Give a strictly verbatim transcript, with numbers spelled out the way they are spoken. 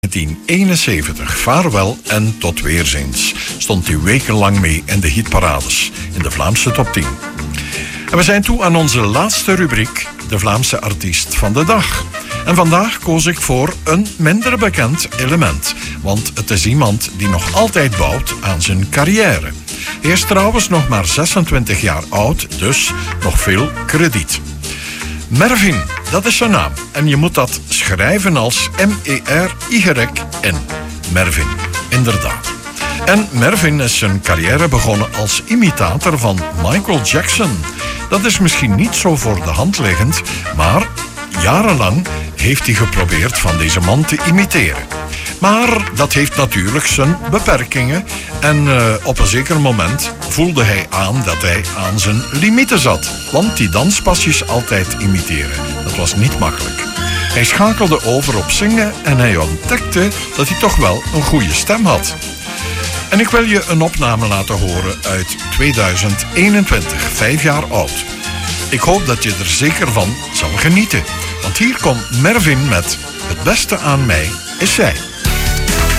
negentien eenenzeventig, vaarwel en tot weerziens, stond hij wekenlang mee in de hitparades in de Vlaamse top tien. En we zijn toe aan onze laatste rubriek, de Vlaamse artiest van de dag. En vandaag koos ik voor een minder bekend element, want het is iemand die nog altijd bouwt aan zijn carrière. Hij is trouwens nog maar zesentwintig jaar oud, dus nog veel krediet. Mervin, dat is zijn naam. En je moet dat schrijven als M E R Y N. Mervin, inderdaad. En Mervin is zijn carrière begonnen als imitator van Michael Jackson. Dat is misschien niet zo voor de hand liggend, maar jarenlang heeft hij geprobeerd van deze man te imiteren. Maar dat heeft natuurlijk zijn beperkingen en uh, op een zeker moment voelde hij aan dat hij aan zijn limieten zat. Want die danspasjes altijd imiteren, dat was niet makkelijk. Hij schakelde over op zingen en hij ontdekte dat hij toch wel een goede stem had. En ik wil je een opname laten horen uit tweeduizend eenentwintig, vijf jaar oud. Ik hoop dat je er zeker van zal genieten. Want hier komt Mervin met Het beste aan mij is zij.